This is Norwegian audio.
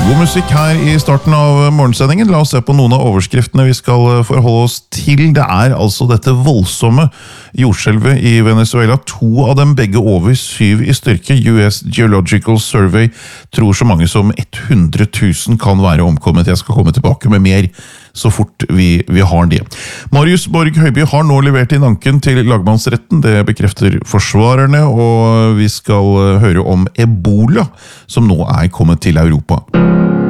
God musikk her i starten av morgensendingen. La oss se på noen av overskriftene vi skal forholde oss til. Det altså dette voldsomme jordskjelvet i Venezuela. 2 av dem begge over 7 i styrke. US Geological Survey tror så mange som 100 000 kan være omkommet. Jeg skal komme tilbake med mer så fort vi har det. Marius Borg Høiby har nå levert inn anken til lagmannsretten. Det bekrefter forsvarerne, og vi skal høre om Ebola, som nå kommet til Europa.